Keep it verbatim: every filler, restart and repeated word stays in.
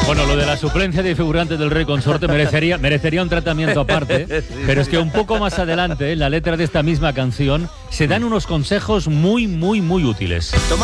Bueno, lo de la suplencia de figurante del Rey Consorte merecería, merecería un tratamiento aparte, pero es que un poco más adelante, en la letra de esta misma canción, se dan unos consejos muy, muy, muy útiles.